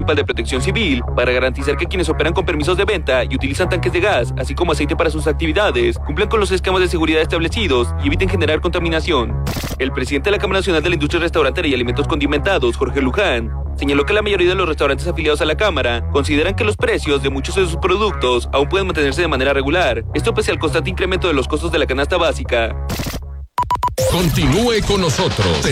Municipal de Protección Civil para garantizar que quienes operan con permisos de venta y utilizan tanques de gas, así como aceite para sus actividades, cumplan con los esquemas de seguridad establecidos y eviten generar contaminación. El presidente de la Cámara Nacional de la Industria Restaurantera y Alimentos Condimentados, Jorge Luján, señaló que la mayoría de los restaurantes afiliados a la Cámara consideran que los precios de muchos de sus productos aún pueden mantenerse de manera regular, esto pese al constante incremento de los costos de la canasta básica. Continúe con nosotros.